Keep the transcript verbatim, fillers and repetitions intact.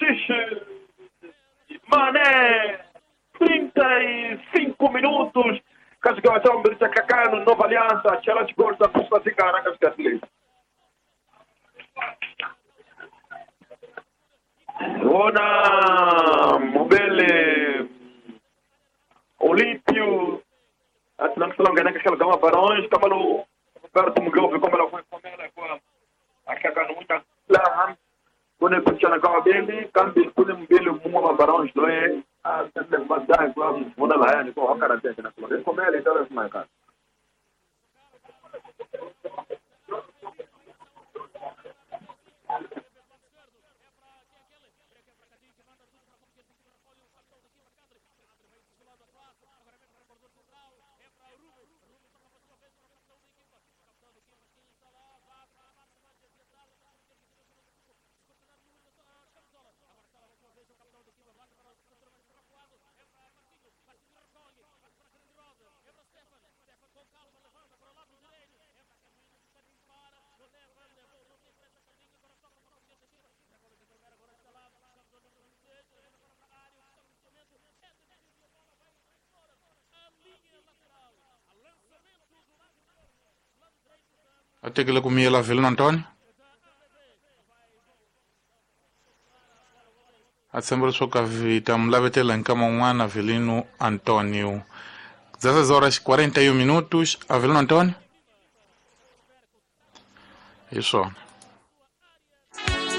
Xixi, Mané, trinta e cinco minutos. Katika wachombe cha kakano Nova Aliança, chala chigorza kusatikana katika tili. Ona Mobele Olímpio atunamsala ngana katika kama Barões kama no Roberto Mugobe como ela foi como ela com a kakano muita lá quando puxana kama beli kambi kule mbele mwa Barões não é a tende badai kwa mona la yani kwa hakara tena kwa como ela então é mais cara. Até que ele comia lá, Vilino Antônio. A sempre só que a vida me leva até lá em cama um ano, Vilino Antônio. dezesseis horas e quarenta e um minutos, a Vilino Antônio. Isso.